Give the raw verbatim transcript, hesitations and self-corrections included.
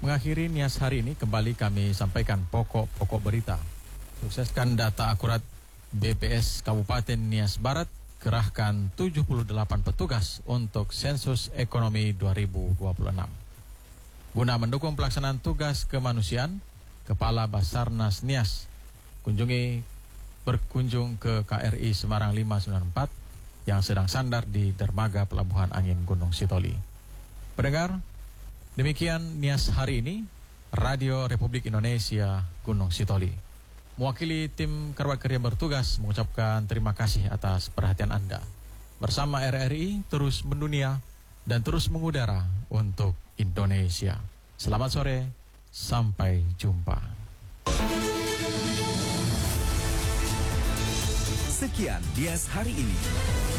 Mengakhiri Nias hari ini, kembali kami sampaikan pokok-pokok berita. Sukseskan data akurat B P S Kabupaten Nias Barat, kerahkan tujuh puluh delapan petugas untuk sensus ekonomi dua ribu dua puluh enam. Guna mendukung pelaksanaan tugas kemanusiaan, Kepala Basarnas Nias kunjungi berkunjung ke K R I Semarang lima sembilan empat yang sedang sandar di dermaga Pelabuhan Angin Gunung Sitoli. Pendengar, demikian Nias hari ini, Radio Republik Indonesia Gunung Sitoli. Mewakili tim kerabat kerja bertugas mengucapkan terima kasih atas perhatian Anda. Bersama R R I terus mendunia dan terus mengudara untuk Indonesia. Selamat sore, sampai jumpa. Sekian Nias hari ini.